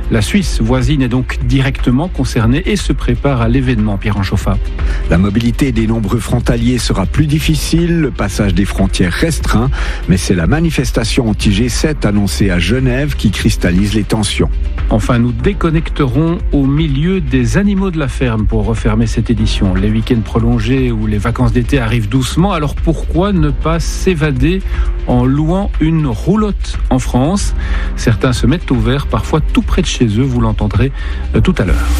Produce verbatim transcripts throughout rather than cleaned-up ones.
La Suisse voisine est donc directement concernée et se prépare à l'événement, Pierre Anchoffa. La mobilité des nombreux frontaliers sera plus difficile, le passage des frontières restreint, mais c'est la manifestation anti-G sept annoncée à Genève qui cristallise les tensions. Enfin, nous déconnecterons au milieu des animaux de la ferme pour refermer cette édition. Les week-ends prolongés ou les vacances d'été arrivent doucement, alors pourquoi ne pas s'évader en louant une roulotte en France ? Certains se mettent au vert, parfois tout près de chez eux, vous l'entendrez tout à l'heure.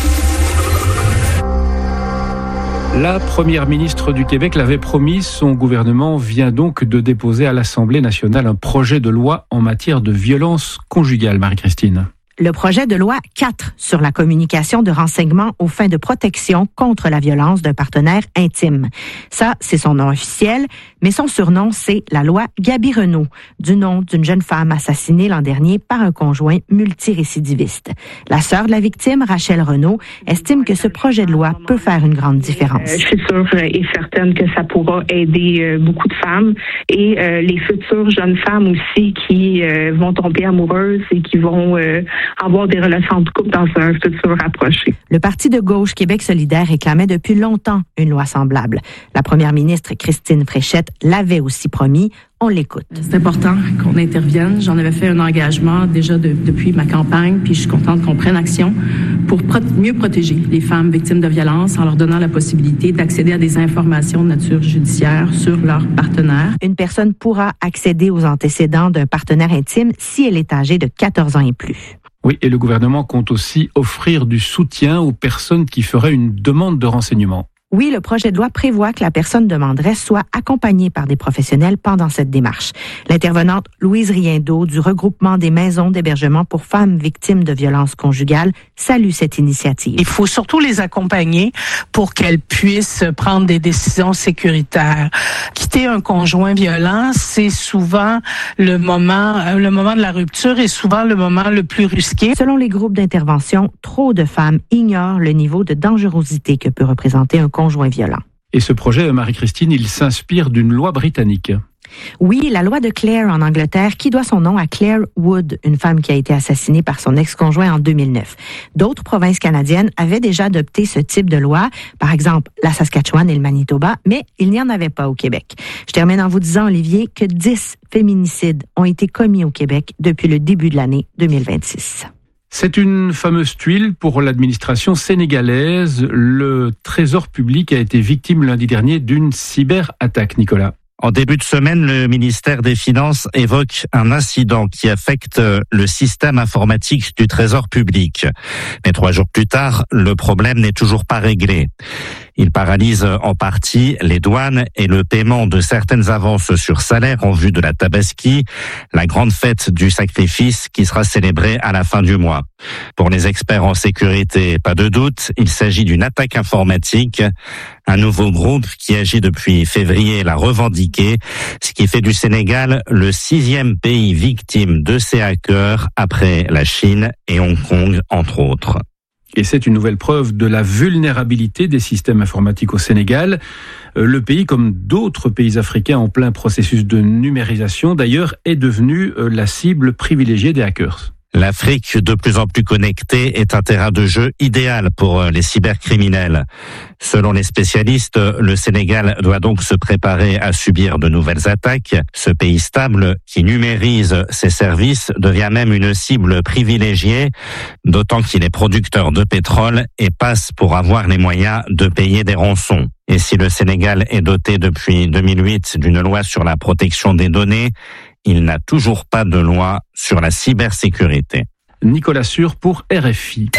La première ministre du Québec l'avait promis, son gouvernement vient donc de déposer à l'Assemblée nationale un projet de loi en matière de violence conjugale, Marie-Christine. Le projet de loi quatre sur la communication de renseignements aux fins de protection contre la violence d'un partenaire intime. Ça, c'est son nom officiel, mais son surnom, c'est la loi Gaby Renaud, du nom d'une jeune femme assassinée l'an dernier par un conjoint multirécidiviste. La sœur de la victime, Rachel Renaud, estime que ce projet de loi peut faire une grande différence. Euh, je suis sûre et certaine que ça pourra aider euh, beaucoup de femmes et euh, les futures jeunes femmes aussi qui euh, vont tomber amoureuses et qui vont euh, avoir des relations de couple dans un futur rapproché. Le Parti de gauche Québec solidaire réclamait depuis longtemps une loi semblable. La première ministre Christine Fréchette l'avait aussi promis. On l'écoute. C'est important qu'on intervienne. J'en avais fait un engagement déjà de, depuis ma campagne, puis je suis contente qu'on prenne action pour pro- mieux protéger les femmes victimes de violences en leur donnant la possibilité d'accéder à des informations de nature judiciaire sur leur partenaire. Une personne pourra accéder aux antécédents d'un partenaire intime si elle est âgée de quatorze ans et plus. Oui, et le gouvernement compte aussi offrir du soutien aux personnes qui feraient une demande de renseignement. Oui, le projet de loi prévoit que la personne demanderesse soit accompagnée par des professionnels pendant cette démarche. L'intervenante Louise Riendeau du regroupement des maisons d'hébergement pour femmes victimes de violences conjugales salue cette initiative. Il faut surtout les accompagner pour qu'elles puissent prendre des décisions sécuritaires. Quitter un conjoint violent, c'est souvent le moment, le moment de la rupture et souvent le moment le plus risqué. Selon les groupes d'intervention, trop de femmes ignorent le niveau de dangerosité que peut représenter un conjoint violent. Et ce projet, Marie-Christine, il s'inspire d'une loi britannique. Oui, la loi de Clare en Angleterre, qui doit son nom à Claire Wood, une femme qui a été assassinée par son ex-conjoint en deux mille neuf. D'autres provinces canadiennes avaient déjà adopté ce type de loi, par exemple la Saskatchewan et le Manitoba, mais il n'y en avait pas au Québec. Je termine en vous disant, Olivier, que dix féminicides ont été commis au Québec depuis le début de l'année deux mille vingt-six. C'est une fameuse tuile pour l'administration sénégalaise. Le Trésor public a été victime lundi dernier d'une cyberattaque, Nicolas. En début de semaine, le ministère des Finances évoque un incident qui affecte le système informatique du Trésor public. Mais trois jours plus tard, le problème n'est toujours pas réglé. Il paralyse en partie les douanes et le paiement de certaines avances sur salaire en vue de la Tabaski, la grande fête du sacrifice qui sera célébrée à la fin du mois. Pour les experts en sécurité, pas de doute, il s'agit d'une attaque informatique. Un nouveau groupe qui agit depuis février l'a revendiqué, ce qui fait du Sénégal le sixième pays victime de ces hackers après la Chine et Hong Kong, entre autres. Et c'est une nouvelle preuve de la vulnérabilité des systèmes informatiques au Sénégal. Le pays, comme d'autres pays africains en plein processus de numérisation, d'ailleurs, est devenu la cible privilégiée des hackers. L'Afrique, de plus en plus connectée, est un terrain de jeu idéal pour les cybercriminels. Selon les spécialistes, le Sénégal doit donc se préparer à subir de nouvelles attaques. Ce pays stable, qui numérise ses services, devient même une cible privilégiée, d'autant qu'il est producteur de pétrole et passe pour avoir les moyens de payer des rançons. Et si le Sénégal est doté depuis deux mille huit d'une loi sur la protection des données, il n'a toujours pas de loi sur la cybersécurité. Nicolas Sûr pour R F I.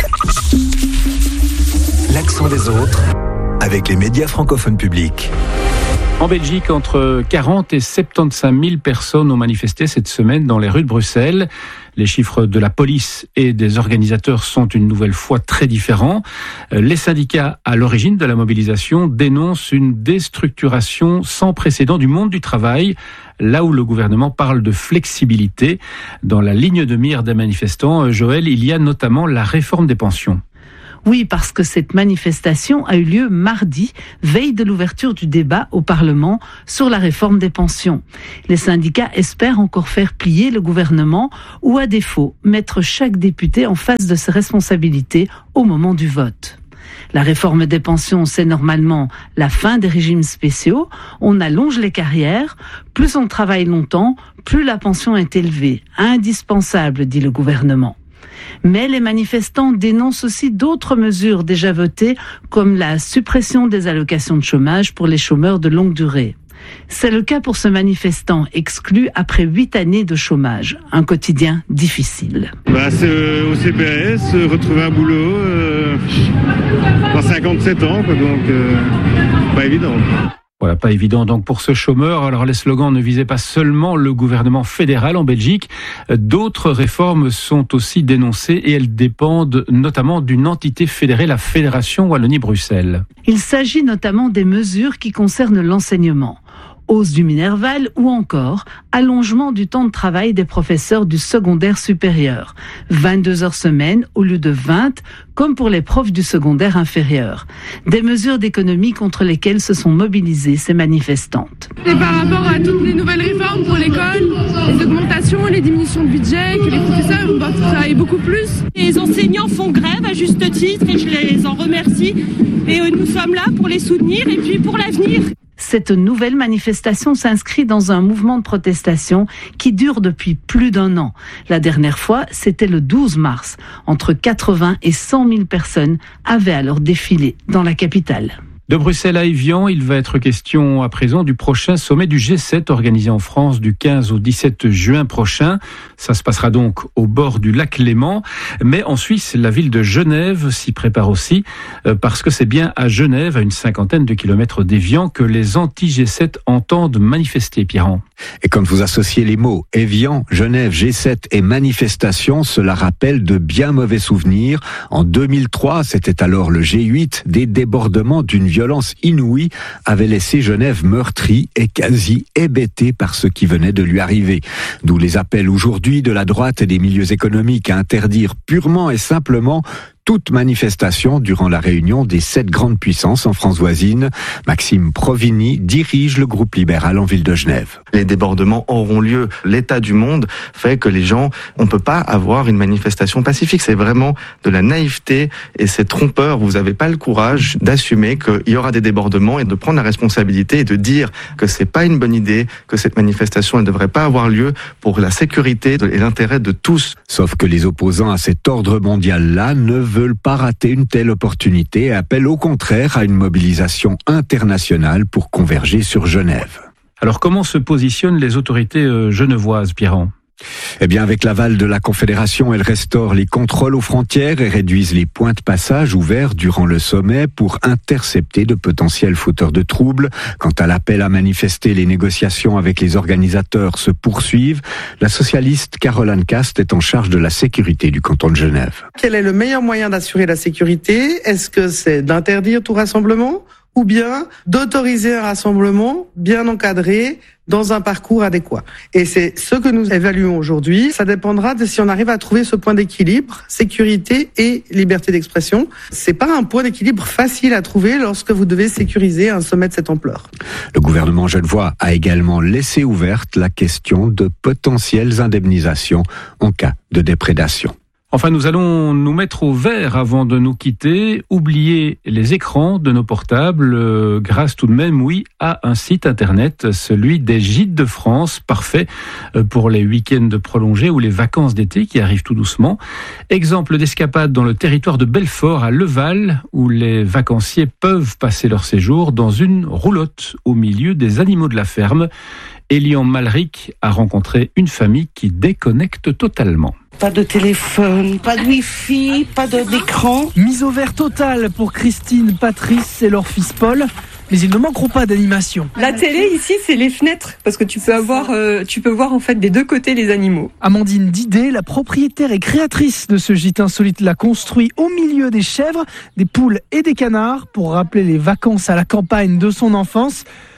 L'accent des autres avec les médias francophones publics. En Belgique, entre quarante et soixante-quinze mille personnes ont manifesté cette semaine dans les rues de Bruxelles. Les chiffres de la police et des organisateurs sont une nouvelle fois très différents. Les syndicats à l'origine de la mobilisation dénoncent une déstructuration sans précédent du monde du travail, là où le gouvernement parle de flexibilité. Dans la ligne de mire des manifestants, Joël, il y a notamment la réforme des pensions. Oui, parce que cette manifestation a eu lieu mardi, veille de l'ouverture du débat au Parlement sur la réforme des pensions. Les syndicats espèrent encore faire plier le gouvernement ou, à défaut, mettre chaque député en face de ses responsabilités au moment du vote. La réforme des pensions, c'est normalement la fin des régimes spéciaux. On allonge les carrières. Plus on travaille longtemps, plus la pension est élevée. Indispensable, dit le gouvernement. Mais les manifestants dénoncent aussi d'autres mesures déjà votées, comme la suppression des allocations de chômage pour les chômeurs de longue durée. C'est le cas pour ce manifestant exclu après huit années de chômage. Un quotidien difficile. Bah, c'est euh, au C P S, euh, retrouver un boulot euh, dans cinquante-sept ans, quoi, donc euh, pas évident. Voilà, pas évident donc pour ce chômeur. Alors les slogans ne visaient pas seulement le gouvernement fédéral en Belgique. D'autres réformes sont aussi dénoncées et elles dépendent notamment d'une entité fédérée, la Fédération Wallonie-Bruxelles. Il s'agit notamment des mesures qui concernent l'enseignement. Hausse du Minerval ou encore allongement du temps de travail des professeurs du secondaire supérieur. vingt-deux heures semaine au lieu de vingt, comme pour les profs du secondaire inférieur. Des mesures d'économie contre lesquelles se sont mobilisées ces manifestantes. Et par rapport à toutes les nouvelles réformes pour l'école, les augmentations, les diminutions de budget, que les professeurs doivent travailler beaucoup plus. Les enseignants font grève à juste titre et je les en remercie. Et nous sommes là pour les soutenir et puis pour l'avenir. Cette nouvelle manifestation s'inscrit dans un mouvement de protestation qui dure depuis plus d'un an. La dernière fois, c'était le douze mars. Entre quatre-vingts et cent mille personnes avaient alors défilé dans la capitale. De Bruxelles à Évian, il va être question à présent du prochain sommet du G sept organisé en France du quinze au dix-sept juin prochain. Ça se passera donc au bord du lac Léman. Mais en Suisse, la ville de Genève s'y prépare aussi parce que c'est bien à Genève, à une cinquantaine de kilomètres d'Évian, que les anti-G sept entendent manifester, Pierran. Et quand vous associez les mots Évian, Genève, G sept et manifestation, cela rappelle de bien mauvais souvenirs. En deux mille trois, c'était alors le G huit, des débordements d'une violence inouïe avaient laissé Genève meurtrie et quasi hébétée par ce qui venait de lui arriver. D'où les appels aujourd'hui de la droite et des milieux économiques à interdire purement et simplement toute manifestation durant la réunion des sept grandes puissances en France voisine. Maxime Provini dirige le groupe libéral en ville de Genève. Les débordements auront lieu. L'état du monde fait que les gens, on peut pas avoir une manifestation pacifique. C'est vraiment de la naïveté et c'est trompeur. Vous n'avez pas le courage d'assumer qu'il y aura des débordements et de prendre la responsabilité et de dire que c'est pas une bonne idée, que cette manifestation ne devrait pas avoir lieu pour la sécurité et l'intérêt de tous. Sauf que les opposants à cet ordre mondial-là ne veulent pas rater une telle opportunité et appellent au contraire à une mobilisation internationale pour converger sur Genève. Alors comment se positionnent les autorités genevoises, Pierran ? Eh bien, avec l'aval de la Confédération, elles restaurent les contrôles aux frontières et réduisent les points de passage ouverts durant le sommet pour intercepter de potentiels fauteurs de troubles. Quant à l'appel à manifester, les négociations avec les organisateurs se poursuivent. La socialiste Caroline Cast est en charge de la sécurité du canton de Genève. Quel est le meilleur moyen d'assurer la sécurité ? Est-ce que c'est d'interdire tout rassemblement ? Ou bien d'autoriser un rassemblement bien encadré dans un parcours adéquat. Et c'est ce que nous évaluons aujourd'hui. Ça dépendra de si on arrive à trouver ce point d'équilibre, sécurité et liberté d'expression. C'est pas un point d'équilibre facile à trouver lorsque vous devez sécuriser un sommet de cette ampleur. Le gouvernement genevois a également laissé ouverte la question de potentielles indemnisations en cas de déprédation. Enfin, nous allons nous mettre au vert avant de nous quitter. Oublier les écrans de nos portables euh, grâce tout de même, oui, à un site internet, celui des Gîtes de France, parfait pour les week-ends prolongés ou les vacances d'été qui arrivent tout doucement. Exemple d'escapade dans le territoire de Belfort à Leval, où les vacanciers peuvent passer leur séjour dans une roulotte au milieu des animaux de la ferme. Elian Malric a rencontré une famille qui déconnecte totalement. Pas de téléphone, pas de wifi, pas d'écran. Mise au vert totale pour Christine, Patrice et leur fils Paul. Mais ils ne manqueront pas d'animation. La télé ici, c'est les fenêtres parce que tu peux avoir, euh, tu peux voir en fait des deux côtés les animaux. Amandine Didet, la propriétaire et créatrice de ce gîte insolite, l'a construit au milieu des chèvres, des poules et des canards pour rappeler les vacances à la campagne de son enfance.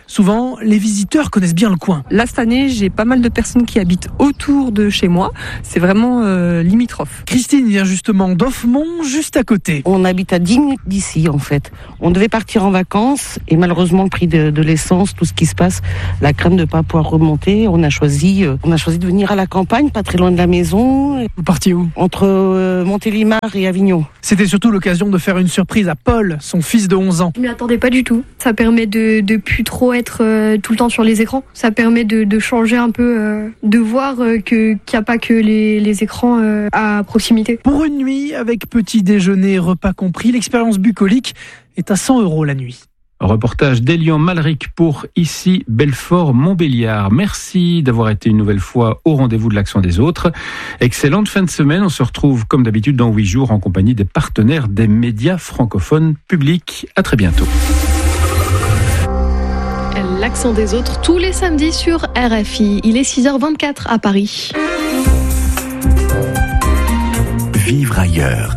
Souvent, les visiteurs connaissent bien le coin. Là, cette année, j'ai pas mal de personnes qui habitent autour de chez moi. C'est vraiment euh, limitrophe. Christine vient justement d'Offemont, juste à côté. On habite à dix minutes d'ici, en fait. On devait partir en vacances et malheureusement, le prix de, de l'essence, tout ce qui se passe, la crainte de ne pas pouvoir remonter, on a choisi, euh, on a choisi de venir à la campagne, pas très loin de la maison. Vous partiez où ? Entre euh, Montélimar et Avignon. C'était surtout l'occasion de faire une surprise à Paul, son fils de onze ans. Je m'y attendais pas du tout. Ça permet de, de plus trop être euh, tout le temps sur les écrans. Ça permet de, de changer un peu, euh, de voir euh, que, qu'il n'y a pas que les, les écrans euh, à proximité. Pour une nuit, avec petit déjeuner et repas compris, l'expérience bucolique est à cent euros la nuit. Reportage d'Elian Malric pour ici Belfort-Montbéliard. Merci d'avoir été une nouvelle fois au rendez-vous de l'Action des autres. Excellente fin de semaine. On se retrouve comme d'habitude dans huit jours en compagnie des partenaires des médias francophones publics. À très bientôt. L'Accent des autres tous les samedis sur R F I. Il est six heures vingt-quatre à Paris. Vivre ailleurs.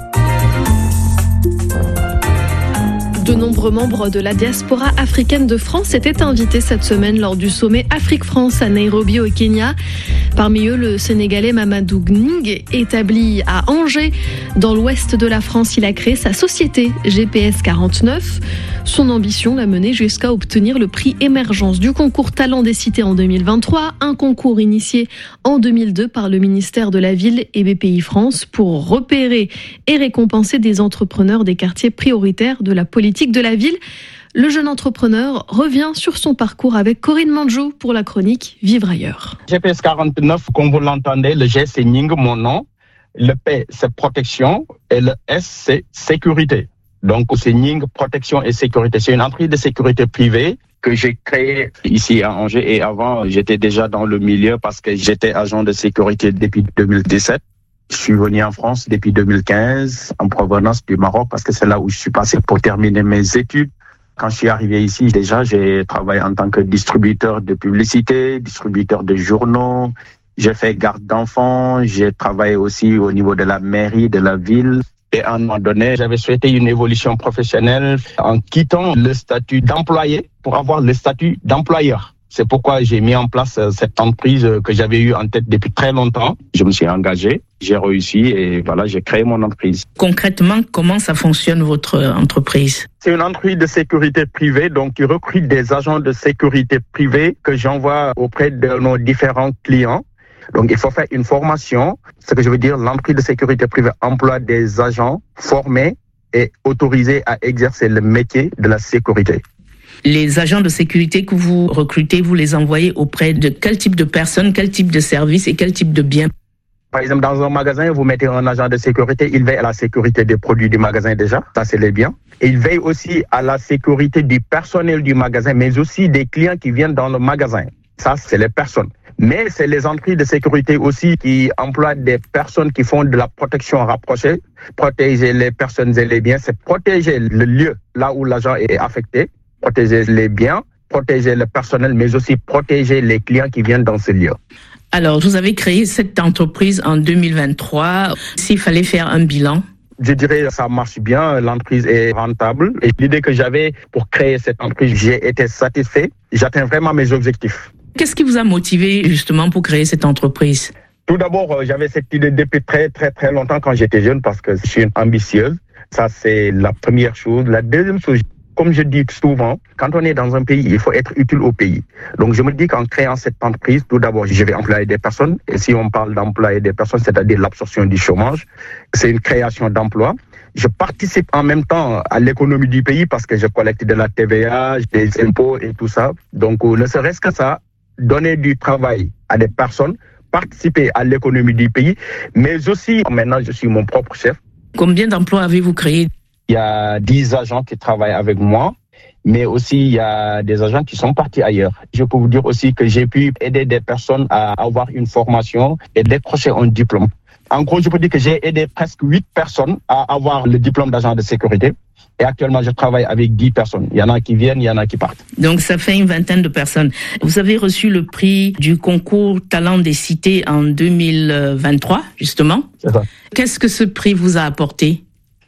De nombreux membres de la diaspora africaine de France étaient invités cette semaine lors du sommet Afrique-France à Nairobi au Kenya. Parmi eux, le Sénégalais Mamadou Gning, établi à Angers, dans l'ouest de la France. Il a créé sa société G P S quarante-neuf. Son ambition l'a mené jusqu'à obtenir le prix Émergence du concours Talent des Cités en deux mille vingt-trois, un concours initié en deux mille deux par le ministère de la Ville et B P I France pour repérer et récompenser des entrepreneurs des quartiers prioritaires de la politique de la ville. Le jeune entrepreneur revient sur son parcours avec Corinne Manjou pour la chronique Vivre ailleurs. G P S quarante-neuf, comme vous l'entendez, le G c'est Ning, mon nom. Le P c'est protection et le S c'est sécurité. Donc c'est Ning, protection et sécurité. C'est une entreprise de sécurité privée que j'ai créée ici à Angers et avant j'étais déjà dans le milieu parce que j'étais agent de sécurité depuis deux mille dix-sept. Je suis venu en France depuis deux mille quinze en provenance du Maroc parce que c'est là où je suis passé pour terminer mes études. Quand je suis arrivé ici, déjà, j'ai travaillé en tant que distributeur de publicité, distributeur de journaux. J'ai fait garde d'enfants. J'ai travaillé aussi au niveau de la mairie, de la ville. Et à un moment donné, j'avais souhaité une évolution professionnelle en quittant le statut d'employé pour avoir le statut d'employeur. C'est pourquoi j'ai mis en place cette entreprise que j'avais eue en tête depuis très longtemps. Je me suis engagé, j'ai réussi et voilà, j'ai créé mon entreprise. Concrètement, comment ça fonctionne votre entreprise ? C'est une entreprise de sécurité privée, donc qui recrute des agents de sécurité privée que j'envoie auprès de nos différents clients. Donc il faut faire une formation. Ce que je veux dire, l'entreprise de sécurité privée emploie des agents formés et autorisés à exercer le métier de la sécurité. Les agents de sécurité que vous recrutez, vous les envoyez auprès de quel type de personnes, quel type de services et quel type de biens ? Par exemple, dans un magasin, vous mettez un agent de sécurité, il veille à la sécurité des produits du magasin déjà, ça c'est les biens. Et il veille aussi à la sécurité du personnel du magasin, mais aussi des clients qui viennent dans le magasin. Ça, c'est les personnes. Mais c'est les entreprises de sécurité aussi qui emploient des personnes qui font de la protection rapprochée. Protéger les personnes et les biens, c'est protéger le lieu là où l'agent est affecté, protéger les biens, protéger le personnel, mais aussi protéger les clients qui viennent dans ce lieu. Alors, vous avez créé cette entreprise en deux mille vingt-trois. S'il fallait faire un bilan ? Je dirais que ça marche bien, l'entreprise est rentable. Et l'idée que j'avais pour créer cette entreprise, j'ai été satisfait. J'atteins vraiment mes objectifs. Qu'est-ce qui vous a motivé justement pour créer cette entreprise ? Tout d'abord, j'avais cette idée depuis très très très longtemps quand j'étais jeune parce que je suis une ambitieuse. Ça, c'est la première chose. La deuxième chose, comme je dis souvent, quand on est dans un pays, il faut être utile au pays. Donc je me dis qu'en créant cette entreprise, tout d'abord, je vais employer des personnes. Et si on parle d'employer des personnes, c'est-à-dire l'absorption du chômage, c'est une création d'emplois. Je participe en même temps à l'économie du pays parce que je collecte de la T V A, des impôts et tout ça. Donc ne serait-ce que ça, donner du travail à des personnes, participer à l'économie du pays, mais aussi, maintenant, je suis mon propre chef. Combien d'emplois avez-vous créé ? Il y a dix agents qui travaillent avec moi, mais aussi il y a des agents qui sont partis ailleurs. Je peux vous dire aussi que j'ai pu aider des personnes à avoir une formation et décrocher un diplôme. En gros, je peux dire que j'ai aidé presque huit personnes à avoir le diplôme d'agent de sécurité. Et actuellement, je travaille avec dix personnes. Il y en a qui viennent, il y en a qui partent. Donc, ça fait une vingtaine de personnes. Vous avez reçu le prix du concours Talent des Cités en deux mille vingt-trois, justement. C'est ça. Qu'est-ce que ce prix vous a apporté ?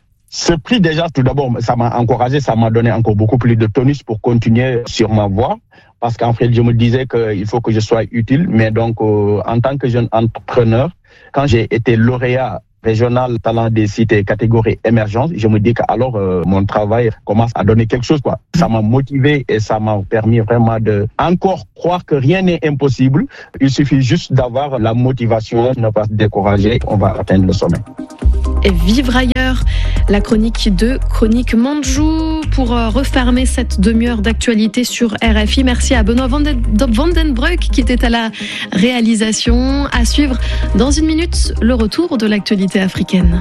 Ce prix, déjà, tout d'abord, ça m'a encouragé, ça m'a donné encore beaucoup plus de tonus pour continuer sur ma voie. parce qu'en fait, je me disais qu'il faut que je sois utile. Mais donc, euh, en tant que jeune entrepreneur, quand j'ai été lauréat régional talent des cités catégorie émergence, je me dis que alors euh, mon travail commence à donner quelque chose, quoi. Ça m'a motivé et ça m'a permis vraiment de encore croire que rien n'est impossible. Il suffit juste d'avoir la motivation, ne pas se décourager, on va atteindre le sommet. Et vivre ailleurs, la chronique de Chronique Mandjou pour refermer cette demi-heure d'actualité sur R F I. Merci à Benoît Vandenbreuk qui était à la réalisation. À suivre dans une minute le retour de l'actualité africaine.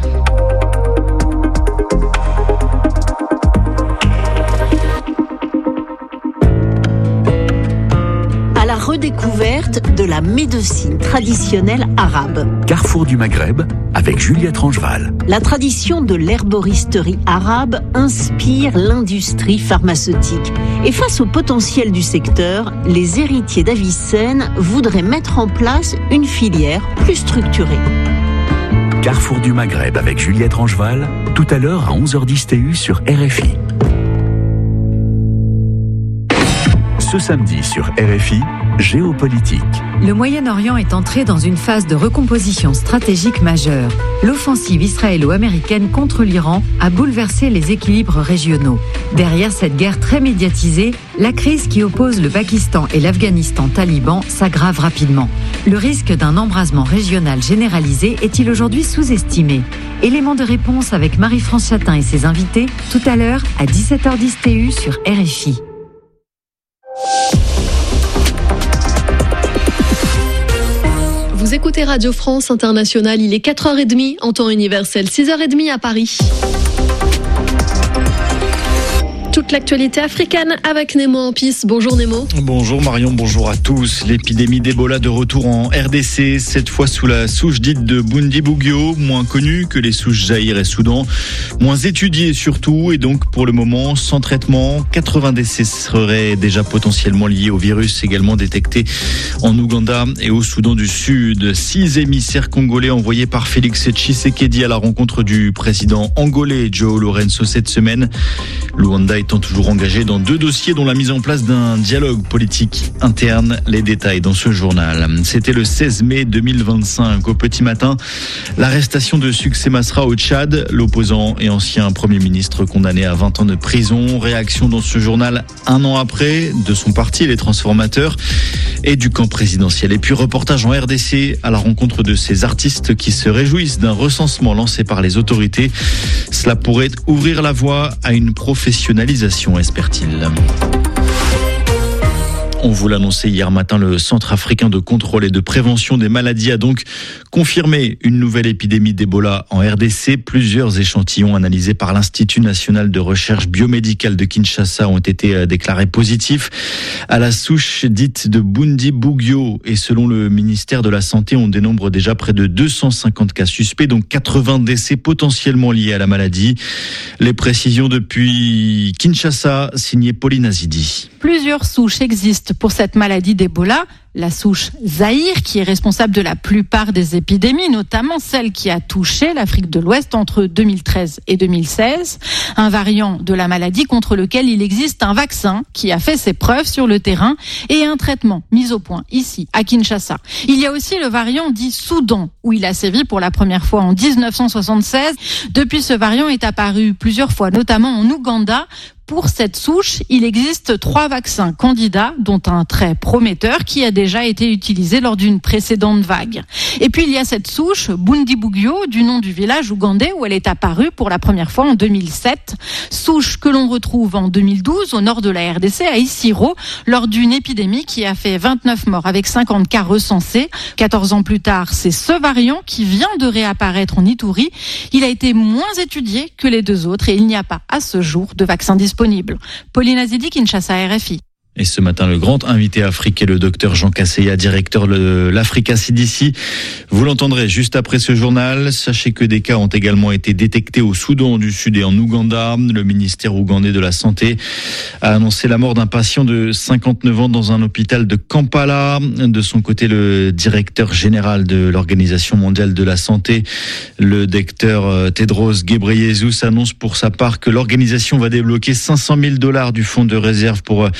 À la redécouverte de la médecine traditionnelle arabe. Carrefour du Maghreb avec Juliette Rangeval. La tradition de l'herboristerie arabe inspire l'industrie pharmaceutique. Et face au potentiel du secteur, les héritiers d'Avicenne voudraient mettre en place une filière plus structurée. Carrefour du Maghreb avec Juliette Rangeval, tout à l'heure à onze heures dix T U sur R F I. Ce samedi sur R F I, géopolitique. Le Moyen-Orient est entré dans une phase de recomposition stratégique majeure. L'offensive israélo-américaine contre l'Iran a bouleversé les équilibres régionaux. Derrière cette guerre très médiatisée, la crise qui oppose le Pakistan et l'Afghanistan taliban s'aggrave rapidement. Le risque d'un embrasement régional généralisé est-il aujourd'hui sous-estimé ? Élément de réponse avec Marie-France Chatin et ses invités, tout à l'heure à dix-sept heures dix T U sur R F I. Vous écoutez Radio France Internationale, il est quatre heures trente en temps universel, six heures trente à Paris. Toute l'actualité africaine avec Nemo Ampis. Bonjour Nemo. Bonjour Marion, bonjour à tous. L'épidémie d'Ebola de retour en R D C, cette fois sous la souche dite de Bundibugyo, moins connue que les souches Zaïre et Soudan, moins étudiée surtout et donc pour le moment sans traitement. quatre-vingts décès seraient déjà potentiellement liés au virus également détecté en Ouganda et au Soudan du Sud. Six émissaires congolais envoyés par Félix Tshisekedi à la rencontre du président angolais Joao Lourenço cette semaine. Luanda étant toujours engagé dans deux dossiers dont la mise en place d'un dialogue politique interne. Les détails dans ce journal. C'était le seize mai deux mille vingt-cinq. Au petit matin, l'arrestation de Succès Masra au Tchad, l'opposant et ancien Premier ministre condamné à vingt ans de prison. Réaction dans ce journal un an après de son parti, les Transformateurs, et du camp présidentiel. Et puis reportage en R D C à la rencontre de ces artistes qui se réjouissent d'un recensement lancé par les autorités. Cela pourrait ouvrir la voie à une professionnalisation, espère-t-il. On vous l'annonçait hier matin, le Centre africain de contrôle et de prévention des maladies a donc confirmé une nouvelle épidémie d'Ebola en R D C. Plusieurs échantillons analysés par l'Institut national de recherche biomédicale de Kinshasa ont été déclarés positifs à la souche dite de Bundibugyo. Et selon le ministère de la Santé, on dénombre déjà près de deux cent cinquante cas suspects, donc quatre-vingts décès potentiellement liés à la maladie. Les précisions depuis Kinshasa, signé Pauline Azidi. Plusieurs souches existent pour cette maladie d'Ebola. La souche Zaïre, qui est responsable de la plupart des épidémies, notamment celle qui a touché l'Afrique de l'Ouest entre deux mille treize et deux mille seize. Un variant de la maladie contre lequel il existe un vaccin qui a fait ses preuves sur le terrain et un traitement mis au point ici, à Kinshasa. Il y a aussi le variant dit Soudan, où il a sévi pour la première fois en dix-neuf cent soixante-seize. Depuis, ce variant est apparu plusieurs fois, notamment en Ouganda. Pour cette souche, il existe trois vaccins candidats, dont un très prometteur qui a déjà été utilisé lors d'une précédente vague. Et puis il y a cette souche, Bundibugyo, du nom du village ougandais où elle est apparue pour la première fois en deux mille sept. Souche que l'on retrouve en deux mille douze au nord de la R D C, à Isiro, lors d'une épidémie qui a fait vingt-neuf morts avec cinquante cas recensés. quatorze ans plus tard, c'est ce variant qui vient de réapparaître en Ituri. Il a été moins étudié que les deux autres et il n'y a pas à ce jour de vaccin disponible. Pauline Azidi, Kinshasa, R F I. Et ce matin, le grand invité africain, le docteur Jean Casseya, directeur de l'Africa C D C. Vous l'entendrez juste après ce journal. Sachez que des cas ont également été détectés au Soudan du Sud et en Ouganda. Le ministère ougandais de la Santé a annoncé la mort d'un patient de cinquante-neuf ans dans un hôpital de Kampala. De son côté, le directeur général de l'Organisation mondiale de la santé, le docteur Tedros Ghebreyesus, annonce pour sa part que l'organisation va débloquer cinq cent mille dollars du fonds de réserve pour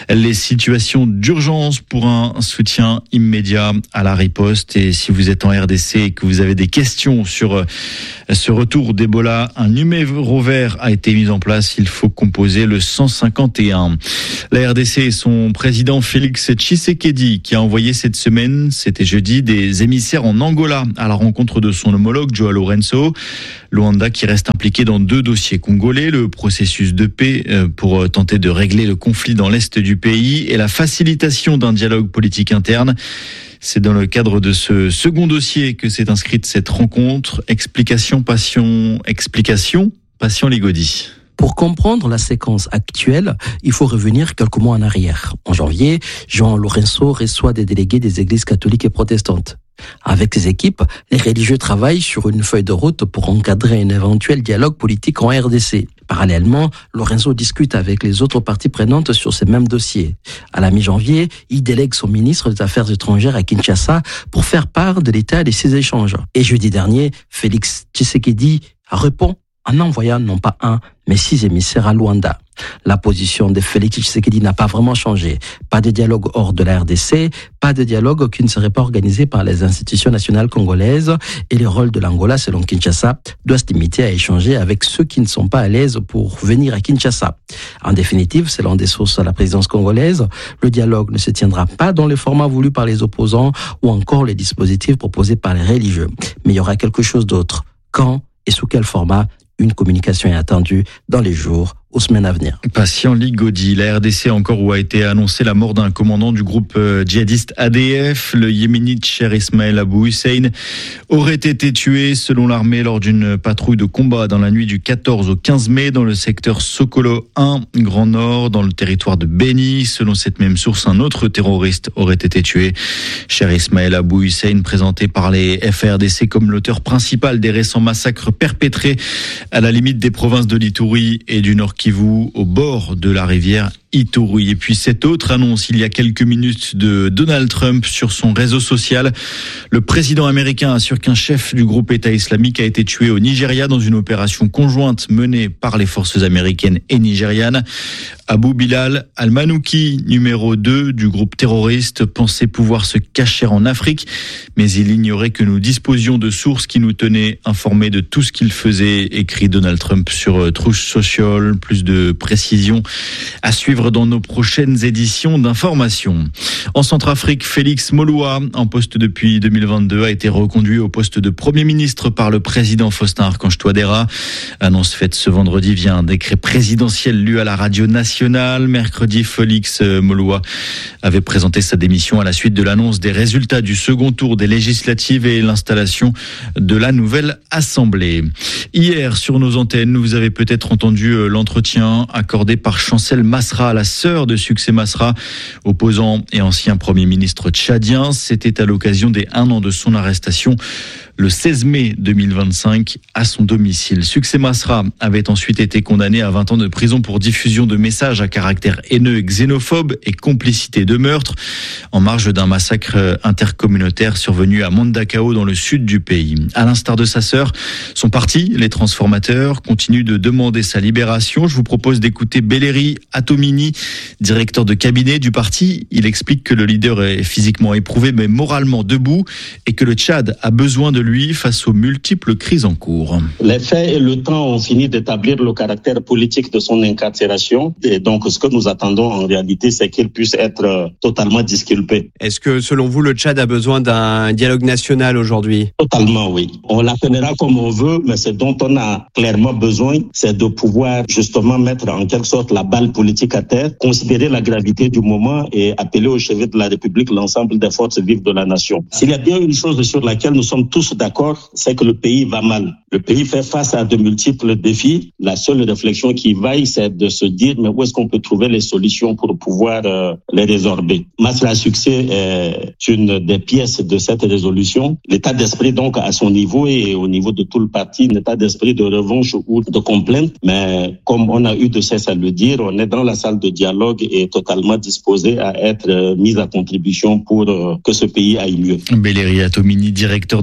Les situations d'urgence pour un soutien immédiat à la riposte. Et si vous êtes en R D C et que vous avez des questions sur ce retour d'Ebola, un numéro vert a été mis en place. Il faut composer le cent cinquante et un. La R D C et son président Félix Tshisekedi qui a envoyé cette semaine, c'était jeudi, des émissaires en Angola à la rencontre de son homologue João Lourenço. Luanda qui reste impliqué dans deux dossiers congolais, le processus de paix pour tenter de régler le conflit dans l'est du pays et la facilitation d'un dialogue politique interne. C'est dans le cadre de ce second dossier que s'est inscrite cette rencontre. Explication, passion, explication, passion Ligodi. Pour comprendre la séquence actuelle, il faut revenir quelques mois en arrière. En janvier, João Lourenço reçoit des délégués des églises catholiques et protestantes. Avec ses équipes, les religieux travaillent sur une feuille de route pour encadrer un éventuel dialogue politique en R D C. Parallèlement, Lourenço discute avec les autres parties prenantes sur ces mêmes dossiers. À la mi-janvier, il délègue son ministre des Affaires étrangères à Kinshasa pour faire part de l'état de ces échanges. Et jeudi dernier, Félix Tshisekedi répond en envoyant non pas un, mais six émissaires à Luanda. La position de Félix Tshisekedi n'a pas vraiment changé. Pas de dialogue hors de la R D C, pas de dialogue qui ne serait pas organisé par les institutions nationales congolaises et le rôle de l'Angola, selon Kinshasa, doit se limiter à échanger avec ceux qui ne sont pas à l'aise pour venir à Kinshasa. En définitive, selon des sources à la présidence congolaise, le dialogue ne se tiendra pas dans le format voulu par les opposants ou encore les dispositifs proposés par les religieux. Mais il y aura quelque chose d'autre. Quand et sous quel format? Une communication est attendue dans les jours aux semaines à venir. Patient Ligodi, la R D C encore où a été annoncée la mort d'un commandant du groupe djihadiste A D F, le yéménite Cher Ismaël Abou Hussein, aurait été tué selon l'armée lors d'une patrouille de combat dans la nuit du quatorze au quinze mai dans le secteur Sokolo un, Grand Nord, dans le territoire de Beni. Selon cette même source, un autre terroriste aurait été tué. Cher Ismaël Abou Hussein, présenté par les F R D C comme l'auteur principal des récents massacres perpétrés à la limite des provinces de l'Ituri et du Nord Kivu, au bord de la rivière Ituri. Et puis cette autre annonce il y a quelques minutes de Donald Trump sur son réseau social. Le président américain assure qu'un chef du groupe État islamique a été tué au Nigeria dans une opération conjointe menée par les forces américaines et nigérianes. Abu Bilal al-Manouki, numéro deux du groupe terroriste, pensait pouvoir se cacher en Afrique, mais il ignorait que nous disposions de sources qui nous tenaient informés de tout ce qu'il faisait, écrit Donald Trump sur Truth Social. Plus de précisions à suivre dans nos prochaines éditions d'information. En Centrafrique, Félix Moloua, en poste depuis deux mille vingt-deux, a été reconduit au poste de Premier ministre par le président Faustin Archange Touadéra. Annonce faite ce vendredi via un décret présidentiel lu à la radio nationale. Mercredi, Félix Moloua avait présenté sa démission à la suite de l'annonce des résultats du second tour des législatives et l'installation de la nouvelle Assemblée. Hier, sur nos antennes, vous avez peut-être entendu l'entretien accordé par Chancel Masra, la sœur de Succès Masra, opposant et ancien Premier ministre tchadien. C'était à l'occasion des un an de son arrestation le seize mai deux mille vingt-cinq à son domicile. Succès Masra avait ensuite été condamné à vingt ans de prison pour diffusion de messages à caractère haineux et xénophobe et complicité de meurtre en marge d'un massacre intercommunautaire survenu à Mandakao dans le sud du pays. À l'instar de sa sœur, son parti, les Transformateurs, continue de demander sa libération. Je vous propose d'écouter Belleri Atomini, directeur de cabinet du parti. Il explique que le leader est physiquement éprouvé mais moralement debout et que le Tchad a besoin de lui face aux multiples crises en cours. Les faits et le temps ont fini d'établir le caractère politique de son incarcération. Et donc, ce que nous attendons en réalité, c'est qu'il puisse être totalement disculpé. Est-ce que, selon vous, le Tchad a besoin d'un dialogue national aujourd'hui? Totalement, oui. On l'appellera comme on veut, mais ce dont on a clairement besoin, c'est de pouvoir justement mettre en quelque sorte la balle politique à terre, considérer la gravité du moment et appeler au chevet de la République l'ensemble des forces vives de la nation. S'il y a bien une chose sur laquelle nous sommes tous d'accord, c'est que le pays va mal. Le pays fait face à de multiples défis. La seule réflexion qui vaille, c'est de se dire, mais où est-ce qu'on peut trouver les solutions pour pouvoir euh, les résorber? Masra Succès est une des pièces de cette résolution. L'état d'esprit, donc, à son niveau et au niveau de tout le parti, un état d'esprit de revanche ou de complainte. Mais comme on a eu de cesse à le dire, on est dans la salle de dialogue et totalement disposé à être euh, mis à contribution pour euh, que ce pays aille mieux. Belleri Atomini, directeur de cabinet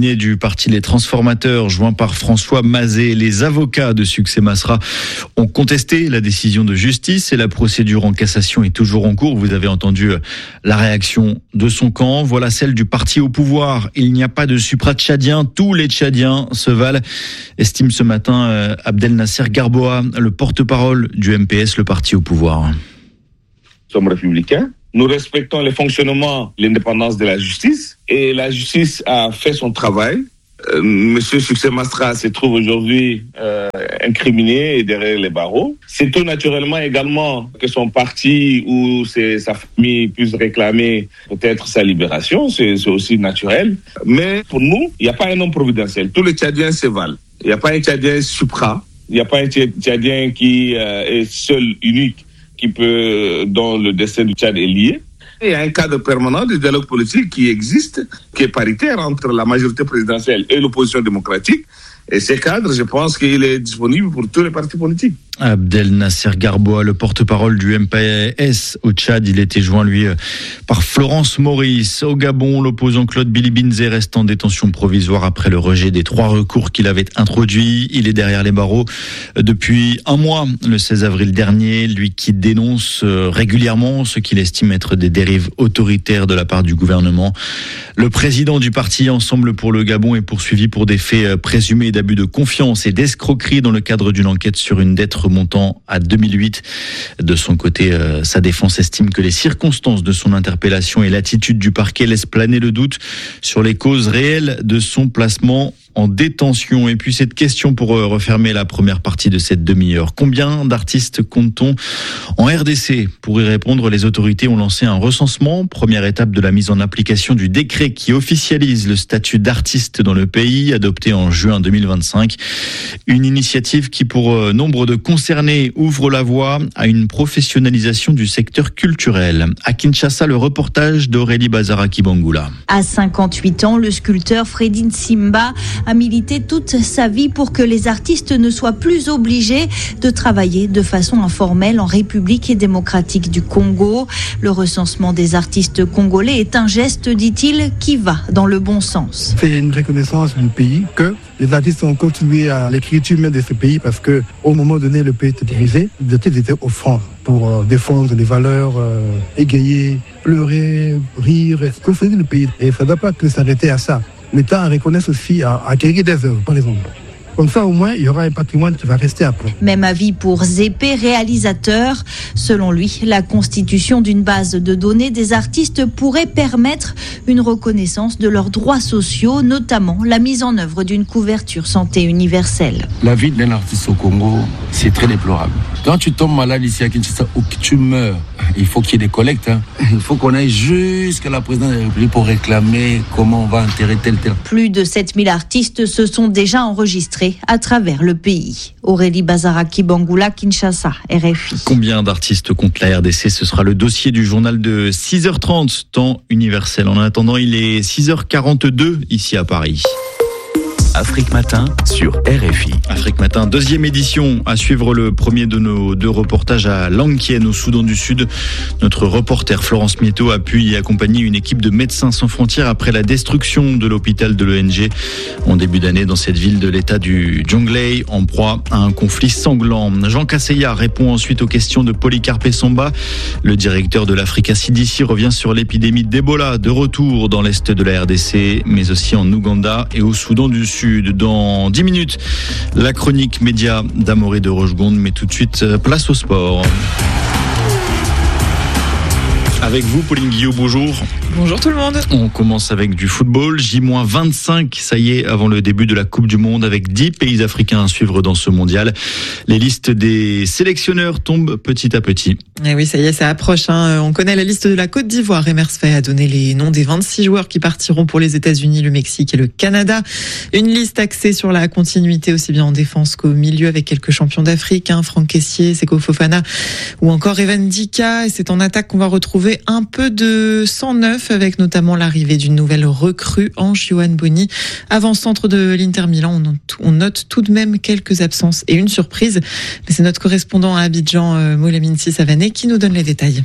signé du parti Les Transformateurs, joint par François Mazet. Les avocats de Succès Masra ont contesté la décision de justice et la procédure en cassation est toujours en cours. Vous avez entendu la réaction de son camp. Voilà celle du parti au pouvoir. Il n'y a pas de supra-tchadien. Tous les Tchadiens se valent, estime ce matin Abdel Nasser Garboa, le porte-parole du M P S, le parti au pouvoir. Nous sommes républicains. Nous respectons le fonctionnement, l'indépendance de la justice. Et la justice a fait son travail. Euh, Monsieur Succès Masra se trouve aujourd'hui euh, incriminé et derrière les barreaux. C'est tout naturellement également que son parti ou ses, sa famille puisse réclamer peut-être sa libération. C'est, c'est aussi naturel. Mais pour nous, il n'y a pas un homme providentiel. Tous les Tchadiens se valent. Il n'y a pas un Tchadien supra. Il n'y a pas un Tchadien qui euh, est seul, unique, qui peut, dont le destin du Tchad est lié. Il y a un cadre permanent de dialogue politique qui existe, qui est paritaire entre la majorité présidentielle et l'opposition démocratique. Et ce cadre, je pense qu'il est disponible pour tous les partis politiques. Abdel Nasser Garboa, le porte-parole du M P S au Tchad, il était joint, lui, par Florence Maurice. Au Gabon, l'opposant Claude Bilibinze reste en détention provisoire après le rejet des trois recours qu'il avait introduits. Il est derrière les barreaux depuis un mois, le seize avril dernier, lui qui dénonce régulièrement ce qu'il estime être des dérives autoritaires de la part du gouvernement. Le président du parti Ensemble pour le Gabon est poursuivi pour des faits présumés d'abus de confiance et d'escroquerie dans le cadre d'une enquête sur une dette remontant à deux mille huit. De son côté, euh, sa défense estime que les circonstances de son interpellation et l'attitude du parquet laissent planer le doute sur les causes réelles de son placement en détention. Et puis cette question pour refermer la première partie de cette demi-heure. Combien d'artistes compte-t-on en R D C? Pour y répondre, les autorités ont lancé un recensement. Première étape de la mise en application du décret qui officialise le statut d'artiste dans le pays, adopté en juin deux mille vingt-cinq. Une initiative qui, pour nombre de concernés, ouvre la voie à une professionnalisation du secteur culturel. À Kinshasa, le reportage d'Aurélie Bazaraki-Bangoula. À cinquante-huit ans, le sculpteur Freddy Nsimba a milité toute sa vie pour que les artistes ne soient plus obligés de travailler de façon informelle en République démocratique du Congo. Le recensement des artistes congolais est un geste, dit-il, qui va dans le bon sens. C'est une reconnaissance du pays que les artistes ont contribué à l'écriture même de ce pays parce que au moment donné, le pays était divisé. Les artistes étaient au front pour euh, défendre les valeurs, euh, égayer, pleurer, rire, construire le pays. Et ça ne doit pas que s'arrêter à ça. L'État reconnaît aussi à acquérir des œuvres, par exemple. Comme ça, au moins, il y aura un patrimoine qui va rester après. Même avis pour Zépé, réalisateur. Selon lui, la constitution d'une base de données des artistes pourrait permettre une reconnaissance de leurs droits sociaux, notamment la mise en œuvre d'une couverture santé universelle. La vie d'un artiste au Congo, c'est très déplorable. Quand tu tombes malade ici à Kinshasa ou que tu meurs, il faut qu'il y ait des collectes. Hein. Il faut qu'on aille jusqu'à la présidence de la République pour réclamer comment on va enterrer tel tel. Plus de sept mille artistes se sont déjà enregistrés à travers le pays. Aurélie Bazaraki-Bangoula, Kinshasa, R F I. Combien d'artistes compte la R D C? Ce sera le dossier du journal de six heures trente, temps universel. En attendant, il est six heures quarante-deux ici à Paris. Afrique Matin sur R F I. Afrique Matin, deuxième édition, à suivre le premier de nos deux reportages à Lankien, au Soudan du Sud. Notre reporter Florence Mieto a pu y accompagner une équipe de Médecins sans frontières après la destruction de l'hôpital de l'O N G en début d'année dans cette ville de l'état du Jonglei, en proie à un conflit sanglant. Jean Kasseya répond ensuite aux questions de Polycarpe Samba. Le directeur de l'Africa C D C revient sur l'épidémie d'Ebola, de retour dans l'est de la R D C, mais aussi en Ouganda et au Soudan du Sud. Dans dix minutes, la chronique média d'Amoré de Rochegonde, mais tout de suite, place au sport. Avec vous, Pauline Guillot, bonjour. Bonjour tout le monde. On commence avec du football. J vingt-cinq, ça y est, avant le début de la Coupe du Monde, avec dix pays africains à suivre dans ce mondial. Les listes des sélectionneurs tombent petit à petit. Et oui, ça y est, ça approche. Hein. On connaît la liste de la Côte d'Ivoire. Emers Faye a donné les noms des vingt-six joueurs qui partiront pour les États-Unis, le Mexique et le Canada. Une liste axée sur la continuité aussi bien en défense qu'au milieu, avec quelques champions d'Afrique, hein, Franck Kessié, Seko Fofana ou encore Evan Dika. Et c'est en attaque qu'on va retrouver un peu de sang neuf, avec notamment l'arrivée d'une nouvelle recrue, Ange Yohan Boni. Avant-centre de l'Inter Milan, on note, on note tout de même quelques absences et une surprise. Mais c'est notre correspondant à Abidjan, Molamine Savané, qui nous donne les détails.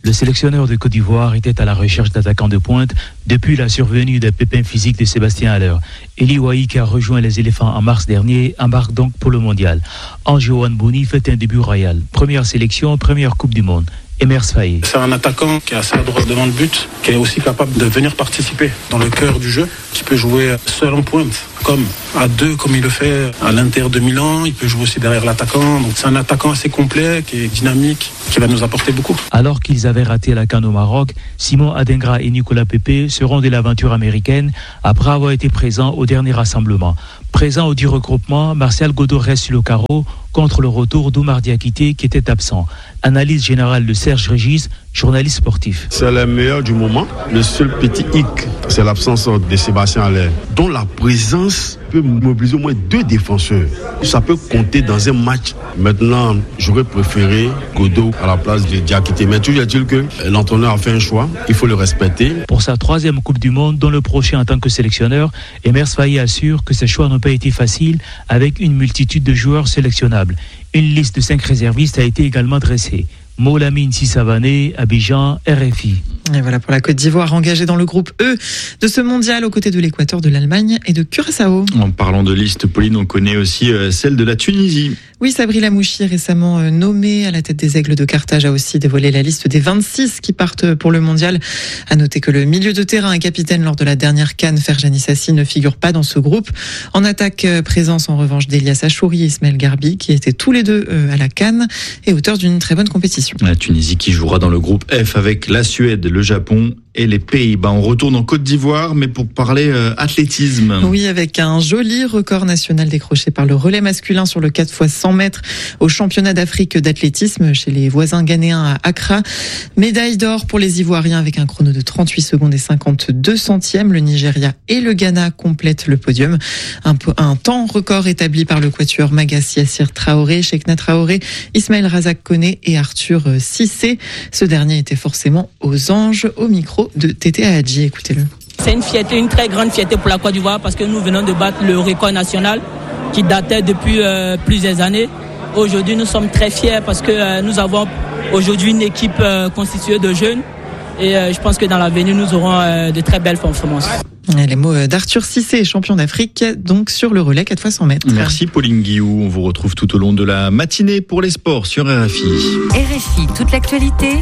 Le sélectionneur de Côte d'Ivoire était à la recherche d'attaquants de pointe depuis la survenue des pépins physiques de Sébastien Haller. Eli Wahi, qui a rejoint les éléphants en mars dernier, embarque donc pour le mondial. Ange Bouni fait un début royal. Première sélection, première Coupe du Monde. Emers Faye. C'est un attaquant qui est assez adroit devant le but, qui est aussi capable de venir participer dans le cœur du jeu, qui peut jouer seul en pointe, comme à deux, comme il le fait à l'Inter de Milan. Il peut jouer aussi derrière l'attaquant. Donc c'est un attaquant assez complet, qui est dynamique, qui va nous apporter beaucoup. Alors qu'ils avaient raté la CAN au Maroc, Simon Adingra et Nicolas Pepe seront de l'aventure américaine après avoir été présents au dernier rassemblement. Présent au dit regroupement, Martial Godot reste sur le carreau contre le retour d'Oumar Diakité qui était absent. Analyse générale de Serge Régis, journaliste sportif. C'est le meilleur du moment. Le seul petit hic, c'est l'absence de Sébastien Haller, dont la présence peut mobiliser au moins deux défenseurs. Ça peut compter dans un match. Maintenant, j'aurais préféré Godot à la place de Diakité. Mais toujours est-il que l'entraîneur a fait un choix, il faut le respecter. Pour sa troisième Coupe du Monde, dont le prochain en tant que sélectionneur, Emers Faye assure que ses choix n'ont pas été faciles avec une multitude de joueurs sélectionnables. Une liste de cinq réservistes a été également dressée. Molamine Sissavané, Abidjan, R F I. Et voilà pour la Côte d'Ivoire, engagée dans le groupe E de ce mondial aux côtés de l'Équateur, de l'Allemagne et de Curaçao. En parlant de liste, Pauline, on connaît aussi celle de la Tunisie. Oui, Sabri Lamouchi, récemment nommé à la tête des Aigles de Carthage, a aussi dévoilé la liste des vingt-six qui partent pour le mondial. À noter que le milieu de terrain et capitaine lors de la dernière CAN, Ferjani Sassi, ne figure pas dans ce groupe. En attaque, présence en revanche d'Elias Achouri et Ismaël Garbi, qui étaient tous les deux à la CAN et auteurs d'une très bonne compétition. La Tunisie qui jouera dans le groupe F avec la Suède, le Japon et les Pays-Bas. On retourne en Côte d'Ivoire, mais pour parler euh, athlétisme. Oui, avec un joli record national décroché par le relais masculin sur le quatre fois cent mètres au championnat d'Afrique d'athlétisme chez les voisins ghanéens à Accra. Médaille d'or pour les Ivoiriens avec un chrono de trente-huit secondes et cinquante-deux centièmes. Le Nigeria et le Ghana complètent le podium. Un, un temps record établi par le quatuor Magassi Yassir Traoré, Cheikhna Traoré, Ismaël Razak Koné et Arthur Cissé. Ce dernier était forcément aux anges au micro de Tété Hadji. Écoutez-le. C'est une fierté, une très grande fierté pour la Côte d'Ivoire parce que nous venons de battre le record national qui datait depuis euh, plusieurs années. Aujourd'hui, nous sommes très fiers parce que euh, nous avons aujourd'hui une équipe euh, constituée de jeunes et euh, je pense que dans l'avenir, nous aurons euh, de très belles performances. Les mots d'Arthur Cissé, champion d'Afrique, donc sur le relais quatre fois cent mètres. Merci Pauline Guillou. On vous retrouve tout au long de la matinée pour les sports sur R F I. R F I, toute l'actualité.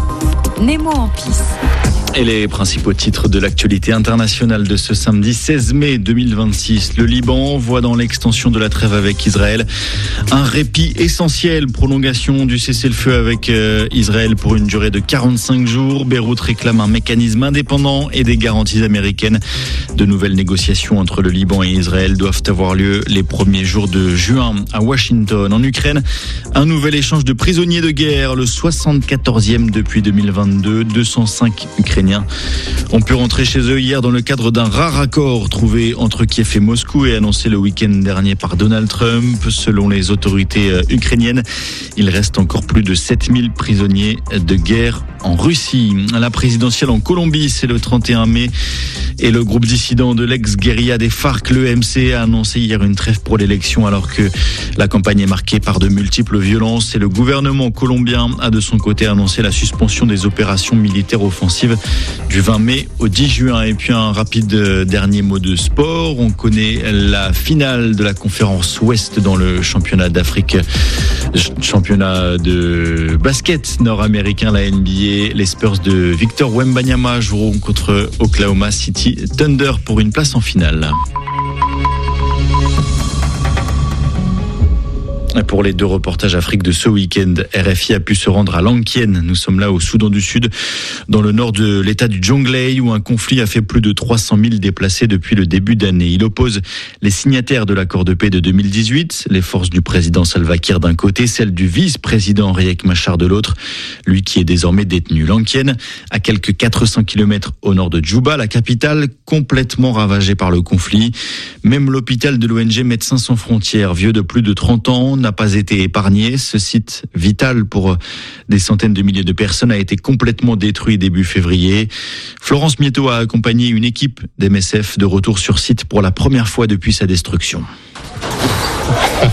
Nemo en piste. Et les principaux titres de l'actualité internationale de ce samedi seize mai deux mille vingt-six. Le Liban voit dans l'extension de la trêve avec Israël un répit essentiel. Prolongation du cessez-le-feu avec euh, Israël pour une durée de quarante-cinq jours. Beyrouth réclame un mécanisme indépendant et des garanties américaines. De nouvelles négociations entre le Liban et Israël doivent avoir lieu les premiers jours de juin à Washington. En Ukraine, un nouvel échange de prisonniers de guerre, le soixante-quatorzième depuis deux mille vingt-deux. deux cent cinq Ukrainiens ont pu rentrer chez eux hier dans le cadre d'un rare accord trouvé entre Kiev et Moscou et annoncé le week-end dernier par Donald Trump. Selon les autorités ukrainiennes, il reste encore plus de sept mille prisonniers de guerre en Russie. La présidentielle en Colombie, c'est le trente et un mai. Et le groupe dissident de l'ex-guérilla des FARC, l'E M C, a annoncé hier une trêve pour l'élection alors que la campagne est marquée par de multiples violences. Et le gouvernement colombien a de son côté annoncé la suspension des opérations militaires offensives du vingt mai au dix juin. Et puis un rapide dernier mot de sport. On connaît la finale de la conférence Ouest dans le championnat d'Afrique, championnat de basket nord-américain, la N B A. Les Spurs de Victor Wembanyama joueront contre Oklahoma City Thunder pour une place en finale. Pour les deux reportages Afrique de ce week-end, R F I a pu se rendre à Lankien. Nous sommes là au Soudan du Sud, dans le nord de l'état du Jonglei, où un conflit a fait plus de trois cent mille déplacés depuis le début d'année. Il oppose les signataires de l'accord de paix de deux mille dix-huit, les forces du président Salva Kiir d'un côté, celles du vice-président Riek Machar de l'autre, lui qui est désormais détenu. Lankien, à quelques quatre cents kilomètres au nord de Djouba, la capitale, complètement ravagée par le conflit. Même l'hôpital de l'O N G Médecins sans frontières, vieux de plus de trente ans, n'a pas été épargné. Ce site vital pour des centaines de milliers de personnes a été complètement détruit début février. Florence Mieto a accompagné une équipe d'M S F de retour sur site pour la première fois depuis sa destruction.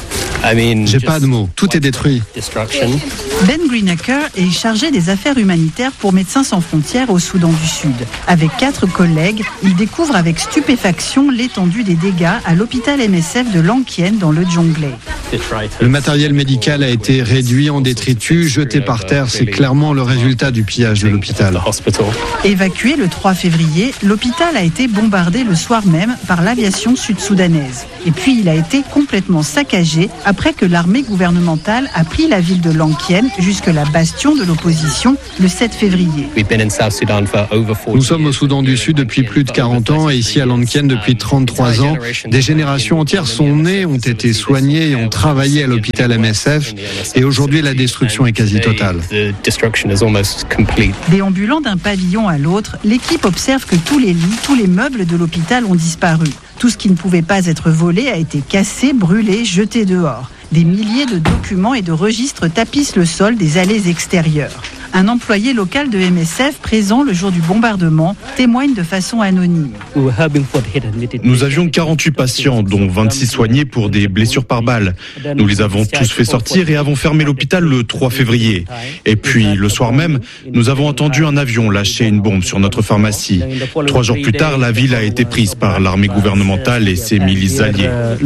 J'ai pas de mots, tout est détruit. Ben Greenacre est chargé des affaires humanitaires pour Médecins sans frontières au Soudan du Sud. Avec quatre collègues, il découvre avec stupéfaction l'étendue des dégâts à l'hôpital M S F de Lankien dans le Djonglei. Le matériel médical a été réduit en détritus, jeté par terre. C'est clairement le résultat du pillage de l'hôpital. Évacué le trois février, l'hôpital a été bombardé le soir même par l'aviation sud-soudanaise. Et puis il a été complètement saccagé après que l'armée gouvernementale a pris la ville de Lankien, jusque-là bastion de l'opposition, le sept février. Nous sommes au Soudan du Sud depuis plus de quarante ans et ici à Lankien depuis trente-trois ans. Des générations entières sont nées, ont été soignées et ont travaillé à l'hôpital M S F. Et aujourd'hui, la destruction est quasi totale. Déambulant d'un pavillon à l'autre, l'équipe observe que tous les lits, tous les meubles de l'hôpital ont disparu. Tout ce qui ne pouvait pas être volé a été cassé, brûlé, jeté dehors. Des milliers de documents et de registres tapissent le sol des allées extérieures. Un employé local de M S F présent le jour du bombardement témoigne de façon anonyme. Nous avions quarante-huit patients, dont vingt-six soignés pour des blessures par balle. Nous les avons tous fait sortir et avons fermé l'hôpital le trois février. Et puis, le soir même, nous avons entendu un avion lâcher une bombe sur notre pharmacie. Trois jours plus tard, la ville a été prise par l'armée gouvernementale et ses milices alliées.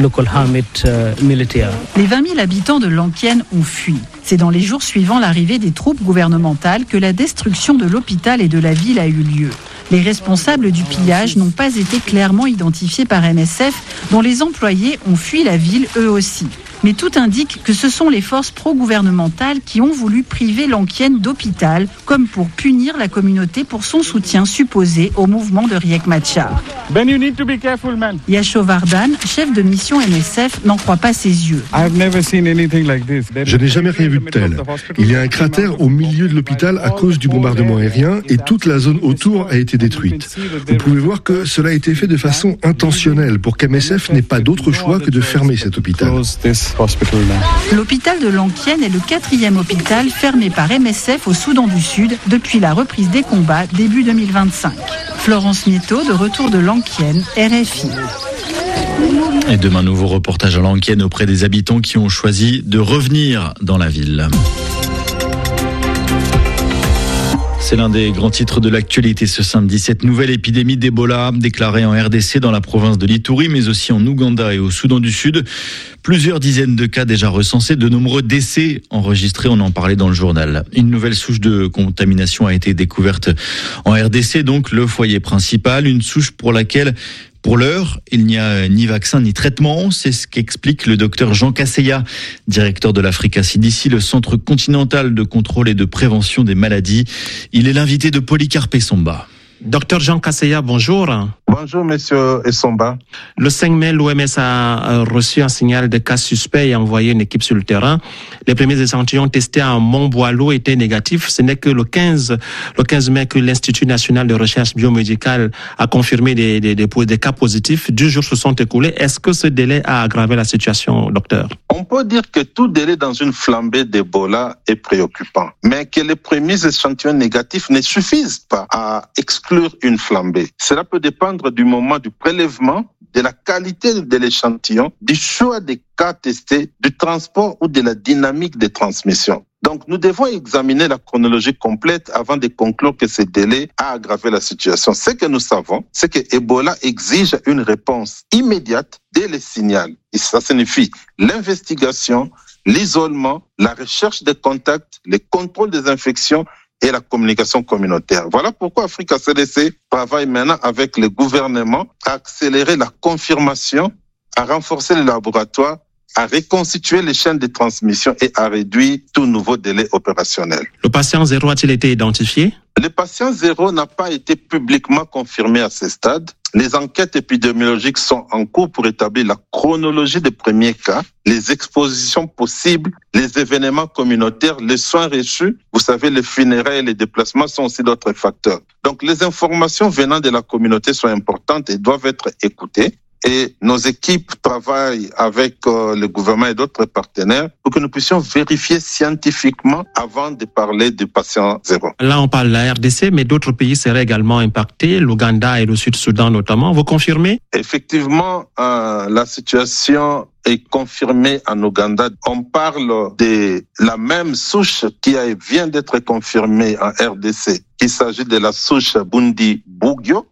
Les vingt mille habitants de Lankien ont fui. C'est dans les jours suivant l'arrivée des troupes gouvernementales que la destruction de l'hôpital et de la ville a eu lieu. Les responsables du pillage n'ont pas été clairement identifiés par M S F, dont les employés ont fui la ville eux aussi. Mais tout indique que ce sont les forces pro-gouvernementales qui ont voulu priver Lankien d'hôpital, comme pour punir la communauté pour son soutien supposé au mouvement de Riek Machar. Ben, you need to be careful, man. Yashovardan, chef de mission M S F, n'en croit pas ses yeux. Je n'ai jamais rien vu de tel. Il y a un cratère au milieu de l'hôpital à cause du bombardement aérien et toute la zone autour a été détruite. Vous pouvez voir que cela a été fait de façon intentionnelle pour qu'M S F n'ait pas d'autre choix que de fermer cet hôpital. L'hôpital de Lankien est le quatrième hôpital fermé par M S F au Soudan du Sud depuis la reprise des combats début deux mille vingt-cinq. Florence Nieto, de retour de Lankien, R F I. Et demain, nouveau reportage à Lankien auprès des habitants qui ont choisi de revenir dans la ville. C'est l'un des grands titres de l'actualité ce samedi. Cette nouvelle épidémie d'Ebola déclarée en R D C dans la province de l'Ituri, mais aussi en Ouganda et au Soudan du Sud. Plusieurs dizaines de cas déjà recensés, de nombreux décès enregistrés, on en parlait dans le journal. Une nouvelle souche de contamination a été découverte en R D C, donc le foyer principal, une souche pour laquelle... Pour l'heure, il n'y a ni vaccin ni traitement. C'est ce qu'explique le docteur Jean Casseya, directeur de l'Africa C D C, le Centre continental de contrôle et de prévention des maladies. Il est l'invité de Polycarpe Essomba. Docteur Jean Casseya, bonjour. Bonjour, monsieur Essomba. Le cinq mai, l'O M S a reçu un signal de cas suspect et a envoyé une équipe sur le terrain. Les premiers échantillons testés à Montboileau étaient négatifs. Ce n'est que le quinze, le quinze mai que l'Institut national de recherche biomédicale a confirmé des, des, des, des cas positifs. Deux jours se sont écoulés. Est-ce que ce délai a aggravé la situation, docteur? On peut dire que tout délai dans une flambée d'Ebola est préoccupant, mais que les premiers échantillons négatifs ne suffisent pas à exclure une flambée. Cela peut dépendre du moment du prélèvement, de la qualité de l'échantillon, du choix des cas testés, du transport ou de la dynamique de transmission. Donc, nous devons examiner la chronologie complète avant de conclure que ce délai a aggravé la situation. Ce que nous savons, c'est que Ebola exige une réponse immédiate dès le signal. Et ça signifie l'investigation, l'isolement, la recherche des contacts, le contrôle des infections et la communication communautaire. Voilà pourquoi Africa C D C travaille maintenant avec le gouvernement à accélérer la confirmation, à renforcer les laboratoires, à reconstituer les chaînes de transmission et à réduire tout nouveau délai opérationnel. Le patient zéro a-t-il été identifié? Le patient zéro n'a pas été publiquement confirmé à ce stade. Les enquêtes épidémiologiques sont en cours pour établir la chronologie des premiers cas, les expositions possibles, les événements communautaires, les soins reçus. Vous savez, les funérailles et les déplacements sont aussi d'autres facteurs. Donc, les informations venant de la communauté sont importantes et doivent être écoutées. Et nos équipes travaillent avec euh, le gouvernement et d'autres partenaires pour que nous puissions vérifier scientifiquement avant de parler du patient zéro. Là, on parle de la R D C, mais d'autres pays seraient également impactés, l'Ouganda et le Sud-Soudan notamment. Vous confirmez? Effectivement, euh, la situation est confirmée en Ouganda. On parle de la même souche qui a, vient d'être confirmée en R D C. Il s'agit de la souche Bundibugyo.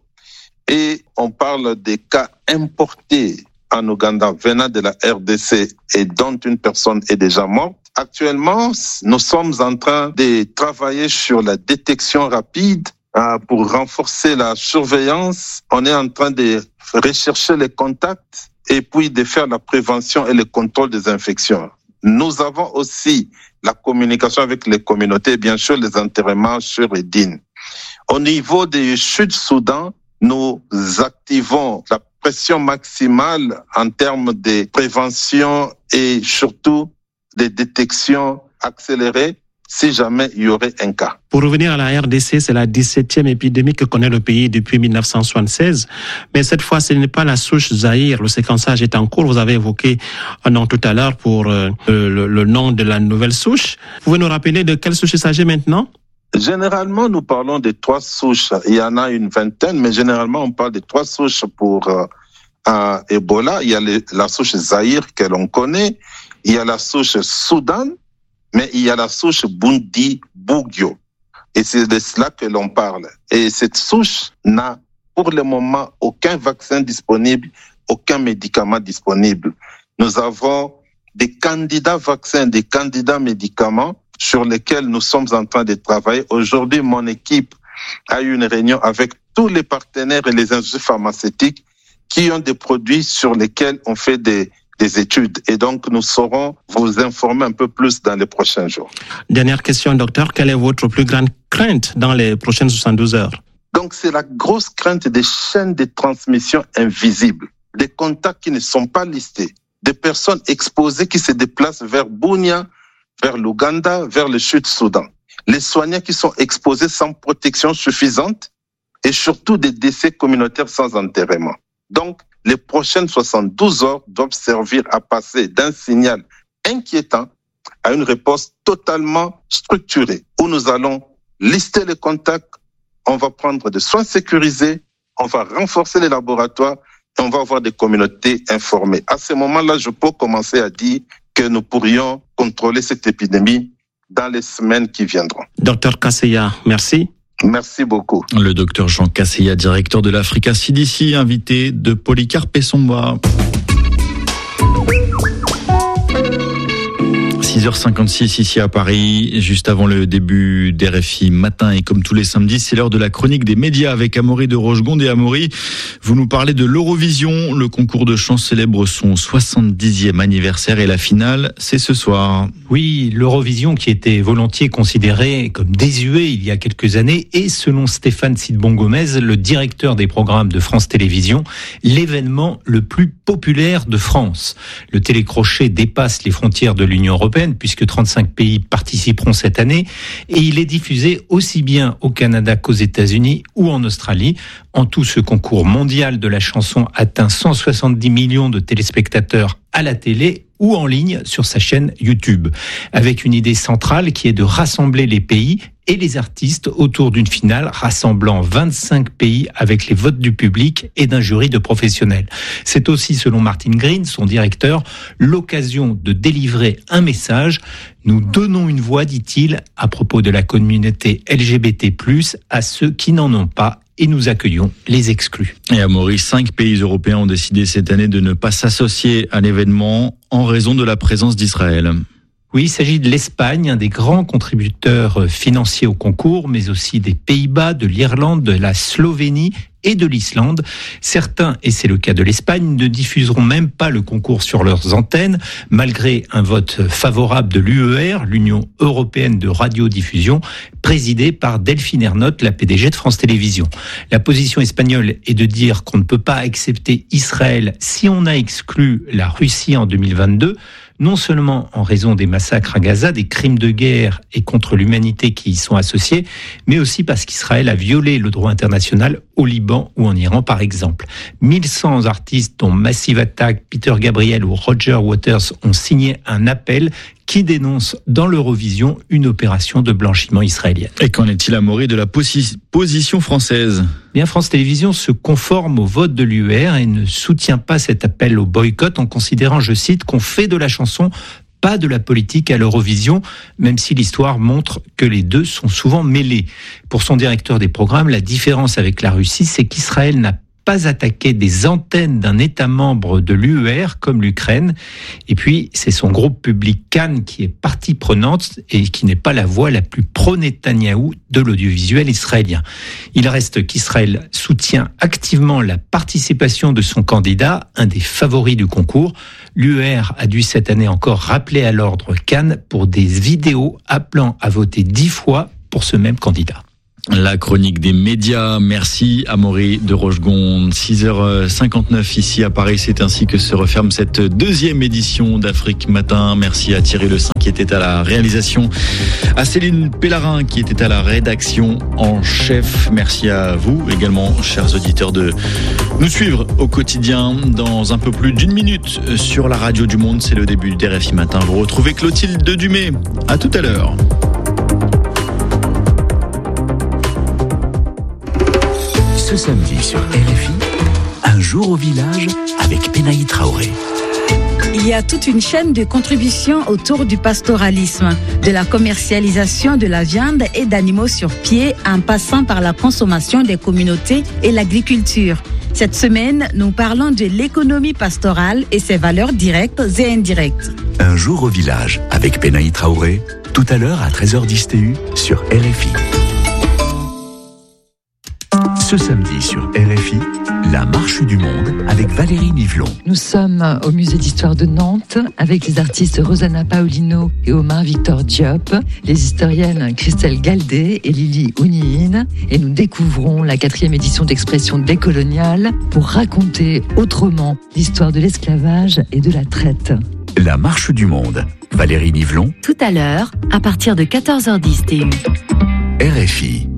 Et on parle des cas importés en Ouganda venant de la R D C et dont une personne est déjà morte. Actuellement, nous sommes en train de travailler sur la détection rapide euh, pour renforcer la surveillance. On est en train de rechercher les contacts et puis de faire la prévention et le contrôle des infections. Nous avons aussi la communication avec les communautés, bien sûr les enterrements sur Edine. Au niveau du Sud-Soudan, nous activons la pression maximale en termes de prévention et surtout de détection accélérée si jamais il y aurait un cas. Pour revenir à la R D C, c'est la dix-septième épidémie que connaît le pays depuis mille neuf cent soixante-seize. Mais cette fois, ce n'est pas la souche Zaïre. Le séquençage est en cours. Vous avez évoqué un nom tout à l'heure pour euh, le, le nom de la nouvelle souche. Vous pouvez nous rappeler de quelle souche il s'agit maintenant? Généralement, nous parlons de trois souches. Il y en a une vingtaine, mais généralement, on parle de trois souches pour euh, euh, Ebola. Il y a les, la souche Zaïre que l'on connaît. Il y a la souche Soudan, mais il y a la souche Bundibugyo. Et c'est de cela que l'on parle. Et cette souche n'a pour le moment aucun vaccin disponible, aucun médicament disponible. Nous avons des candidats vaccins, des candidats médicaments sur lesquels nous sommes en train de travailler. Aujourd'hui, mon équipe a eu une réunion avec tous les partenaires et les industries pharmaceutiques qui ont des produits sur lesquels on fait des, des études. Et donc, nous saurons vous informer un peu plus dans les prochains jours. Dernière question, docteur. Quelle est votre plus grande crainte dans les prochaines soixante-douze heures? Donc, c'est la grosse crainte des chaînes de transmission invisibles, des contacts qui ne sont pas listés, des personnes exposées qui se déplacent vers Bunia, vers l'Ouganda, vers le Sud-Soudan. Les soignants qui sont exposés sans protection suffisante et surtout des décès communautaires sans enterrement. Donc, les prochaines soixante-douze heures doivent servir à passer d'un signal inquiétant à une réponse totalement structurée où nous allons lister les contacts, on va prendre des soins sécurisés, on va renforcer les laboratoires et on va avoir des communautés informées. À ce moment-là, je peux commencer à dire que nous pourrions contrôler cette épidémie dans les semaines qui viendront. Docteur Kasseya, merci. Merci beaucoup. Le docteur Jean Kasseya, directeur de l'Africa C D C, invité de Polycarpe Essomba. six heures cinquante-six ici à Paris, juste avant le début d'R F I matin, et comme tous les samedis, c'est l'heure de la chronique des médias avec Amaury de Rochegonde. Et Amaury, vous nous parlez de l'Eurovision. Le concours de chant célèbre son soixante-dixième anniversaire et la finale, c'est ce soir. Oui, l'Eurovision qui était volontiers considérée comme désuet il y a quelques années et selon Stéphane Sidbon-Gomez, le directeur des programmes de France Télévisions, l'événement le plus populaire de France. Le télécrochet dépasse les frontières de l'Union européenne puisque trente-cinq pays participeront cette année et il est diffusé aussi bien au Canada qu'aux États-Unis ou en Australie. En tout, ce concours mondial de la chanson atteint cent soixante-dix millions de téléspectateurs à la télé ou en ligne sur sa chaîne YouTube, avec une idée centrale qui est de rassembler les pays et les artistes autour d'une finale rassemblant vingt-cinq pays avec les votes du public et d'un jury de professionnels. C'est aussi, selon Martin Green, son directeur, l'occasion de délivrer un message. Nous donnons une voix, dit-il, à propos de la communauté L G B T plus, à ceux qui n'en ont pas. Et nous accueillons les exclus. Et à Maurice, cinq pays européens ont décidé cette année de ne pas s'associer à l'événement en raison de la présence d'Israël. Oui, il s'agit de l'Espagne, un des grands contributeurs financiers au concours, mais aussi des Pays-Bas, de l'Irlande, de la Slovénie et de l'Islande. Certains, et c'est le cas de l'Espagne, ne diffuseront même pas le concours sur leurs antennes, malgré un vote favorable de l'U E R, l'Union européenne de radiodiffusion, présidée par Delphine Ernotte, la P D G de France Télévisions. La position espagnole est de dire qu'on ne peut pas accepter Israël si on a exclu la Russie en deux mille vingt-deux, non seulement en raison des massacres à Gaza, des crimes de guerre et contre l'humanité qui y sont associés, mais aussi parce qu'Israël a violé le droit international au Liban ou en Iran, par exemple. mille cent artistes, dont Massive Attack, Peter Gabriel ou Roger Waters, ont signé un appel qui dénonce dans l'Eurovision une opération de blanchiment israélienne. Et qu'en est-il, Amaury, de la posi- position française ? Bien, France Télévisions se conforme au vote de l'U E R et ne soutient pas cet appel au boycott en considérant, je cite, qu'on fait de la chanson, pas de la politique à l'Eurovision, même si l'histoire montre que les deux sont souvent mêlés. Pour son directeur des programmes, la différence avec la Russie, c'est qu'Israël n'a pas attaqué des antennes d'un État membre de l'U E R comme l'Ukraine. Et puis, c'est son groupe public Cannes qui est partie prenante et qui n'est pas la voix la plus pro-Netanyahou de l'audiovisuel israélien. Il reste qu'Israël soutient activement la participation de son candidat, un des favoris du concours. L'U E R a dû cette année encore rappeler à l'ordre Cannes pour des vidéos appelant à voter dix fois pour ce même candidat. La chronique des médias. Merci Amaury de Rochegonde. six heures cinquante-neuf ici à Paris. C'est ainsi que se referme cette deuxième édition d'Afrique Matin. Merci à Thierry Le Saint qui était à la réalisation, à Céline Pellarin qui était à la rédaction en chef. Merci à vous également, chers auditeurs, de nous suivre au quotidien. Dans un peu plus d'une minute sur la radio du Monde, c'est le début d'R F I Matin. Vous retrouvez Clotilde Dumais. À tout à l'heure. Ce samedi sur R F I, un jour au village avec Penaï Traoré. Il y a toute une chaîne de contributions autour du pastoralisme, de la commercialisation de la viande et d'animaux sur pied en passant par la consommation des communautés et l'agriculture. Cette semaine, nous parlons de l'économie pastorale et ses valeurs directes et indirectes. Un jour au village avec Penaï Traoré, tout à l'heure à treize heures dix T U sur R F I. Ce samedi sur R F I, la marche du monde avec Valérie Nivelon. Nous sommes au musée d'histoire de Nantes avec les artistes Rosanna Paulino et Omar Victor Diop, les historiennes Christelle Galdé et Lily Ouniine, et nous découvrons la quatrième édition d'Expression décoloniale pour raconter autrement l'histoire de l'esclavage et de la traite. La marche du monde, Valérie Nivelon. Tout à l'heure, à partir de quatorze heures dix T U. R F I.